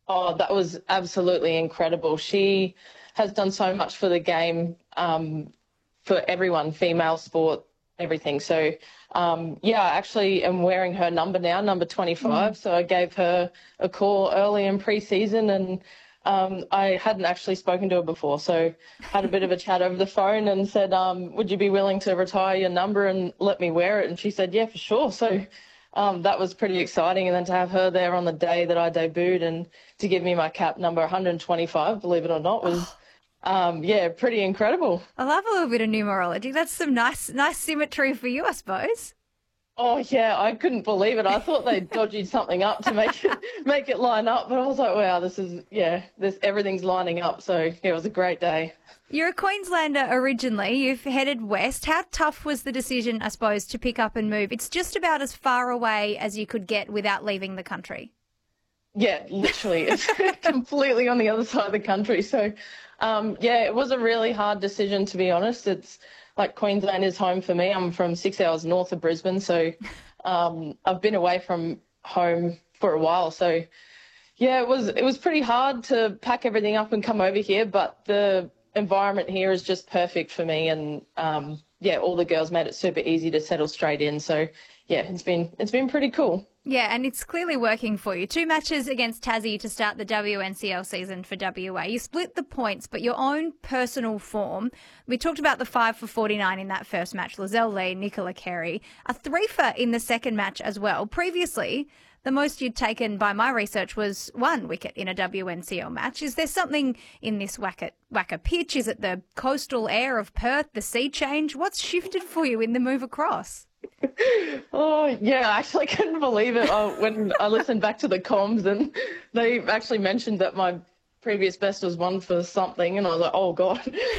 Oh, that was absolutely incredible. She has done so much for the game, for everyone, female sport, everything. So, yeah, I actually am wearing her number now, number Mm. 25. So I gave her a call early in pre-season and I hadn't actually spoken to her before. So had a bit of a chat over the phone and said, would you be willing to retire your number and let me wear it? And she said, yeah, for sure. So that was pretty exciting. And then to have her there on the day that I debuted and to give me my cap number 125, believe it or not, was, Oh, yeah, pretty incredible. I love a little bit of numerology. That's some nice symmetry for you, I suppose. Oh yeah, I couldn't believe it. I thought they'd dodged something up to make it make it line up, but I was like, wow, this is yeah, this everything's lining up. So yeah, it was a great day. You're a Queenslander originally. You've headed west. How tough was the decision, I suppose, to pick up and move? It's just about as far away as you could get without leaving the country. Yeah, literally, it's completely on the other side of the country. So, yeah, it was a really hard decision to be honest. It's like Queensland is home for me. I'm from 6 hours north of Brisbane, so I've been away from home for a while. So yeah, it was pretty hard to pack everything up and come over here, but the environment here is just perfect for me, and yeah, all the girls made it super easy to settle straight in. So yeah, it's been pretty cool. Yeah, and it's clearly working for you. Two matches against Tassie to start the WNCL season for WA. You split the points, but your own personal form. We talked about the 5 for 49 in that first match. Lizelle Lee, Nicola Carey. A 3 for in the second match as well. Previously, the most you'd taken by my research was 1 wicket in a WNCL match. Is there something in this Wacker pitch? Is it the coastal air of Perth, the sea change? What's shifted for you in the move across? Oh yeah, I actually couldn't believe it when I listened back to the comms and they actually mentioned that my previous best was 1 for something, and I was like, oh god.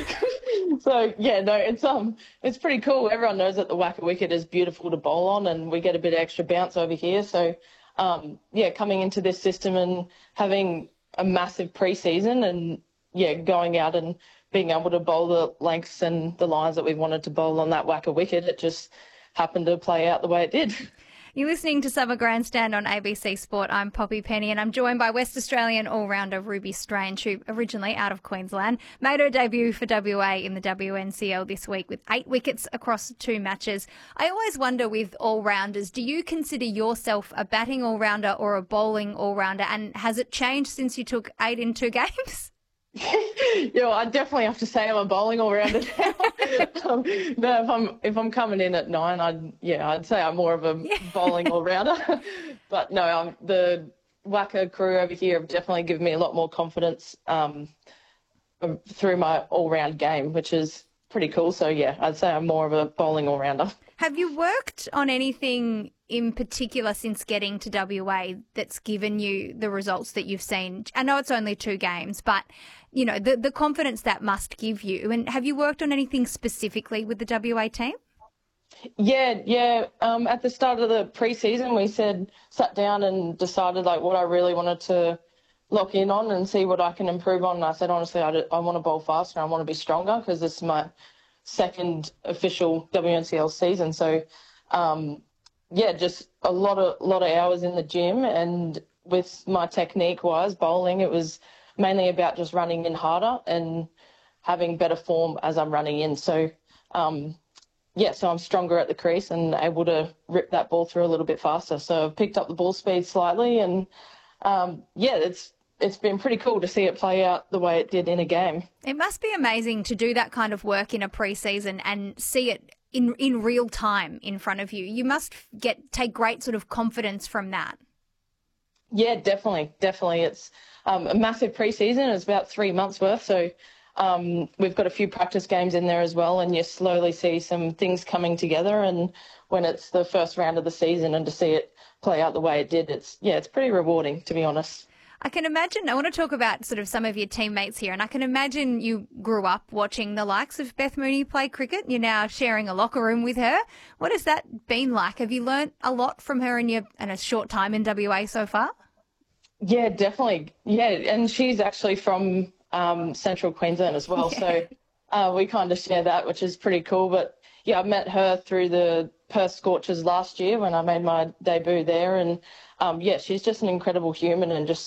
So yeah, no, it's pretty cool. Everyone knows that the Wacker wicket is beautiful to bowl on, and we get a bit of extra bounce over here. So yeah, coming into this system and having a massive pre-season, and yeah, going out and being able to bowl the lengths and the lines that we wanted to bowl on that Wacker wicket, it just happened to play out the way it did. You're listening to Summer Grandstand on ABC Sport. I'm Poppy Penny and I'm joined by West Australian all-rounder Ruby Strange, who originally out of Queensland made her debut for WA in the WNCL this week with 8 wickets across 2 matches. I always wonder with all-rounders, do you consider yourself a batting all-rounder or a bowling all-rounder, and has it changed since you took 8 in 2 games? Yeah, I definitely have to say I'm a bowling all rounder now. No, if I'm coming in at 9, I'd say I'm more of a bowling all rounder. But no, the Wacker crew over here have definitely given me a lot more confidence through my all round game, which is pretty cool. So yeah, I'd say I'm more of a bowling all rounder. Have you worked on anything in particular since getting to WA that's given you the results that you've seen? I know it's only 2 games, but you know the confidence that must give you. And have you worked on anything specifically with the WA team? Yeah, yeah. At the start of the pre-season, we sat down and decided like what I really wanted to lock in on and see what I can improve on. And I said, honestly, I want to bowl faster. I want to be stronger because this is my second official WNCL season. So, yeah, just a lot of hours in the gym, and with my technique wise bowling, it was mainly about just running in harder and having better form as I'm running in. So, yeah, so I'm stronger at the crease and able to rip that ball through a little bit faster. So I've picked up the ball speed slightly, and yeah, it's been pretty cool to see it play out the way it did in a game. It must be amazing to do that kind of work in a pre-season and see it in real time in front of you. You must take great sort of confidence from that. Yeah, definitely, definitely. It's a massive pre-season. It's about 3 months worth. So we've got a few practice games in there as well, and you slowly see some things coming together. And when it's the first round of the season and to see it play out the way it did, it's pretty rewarding, to be honest. I can imagine, I want to talk about sort of some of your teammates here, and I can imagine you grew up watching the likes of Beth Mooney play cricket. You're now sharing a locker room with her. What has that been like? Have you learnt a lot from her in a short time in WA so far? Yeah, definitely. Yeah, and she's actually from Central Queensland as well. Yeah. So we kind of share that, which is pretty cool. But yeah, I met her through the Perth Scorchers last year when I made my debut there. And yeah, she's just an incredible human and just